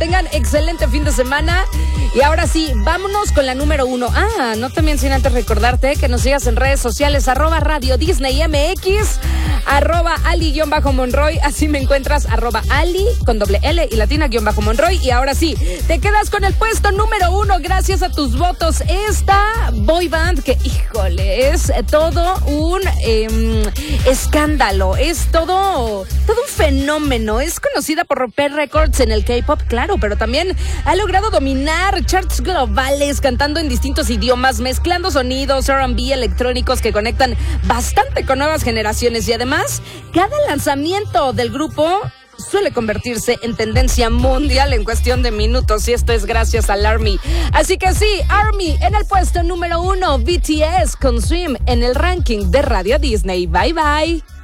tengan excelente fin de semana. Y ahora sí, vámonos con la número 1. No también sin antes recordarte que nos sigas en redes sociales, @Radio Disney MX, @Ali_Monroy, así me encuentras, @Ali con doble L y latina _Monroy. Y ahora sí, te quedas con el puesto número 1 gracias a tus votos. Esta boy band que, híjole, es todo un escándalo, es todo un fenómeno. Es conocida por romper récords en el K-pop, claro, pero también ha logrado dominar charts globales, cantando en distintos idiomas, mezclando sonidos R&B electrónicos que conectan bastante con nuevas generaciones. Y además, cada lanzamiento del grupo suele convertirse en tendencia mundial en cuestión de minutos, y esto es gracias al ARMY. Así que sí, ARMY en el puesto número 1, BTS con Swim en el ranking de Radio Disney. Bye bye.